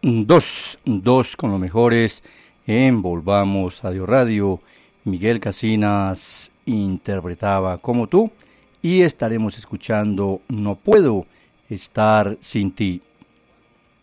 dos con los mejores en Volvamos a Dios Radio. Miguel Casinas interpretaba Como tú y estaremos escuchando No puedo estar sin ti.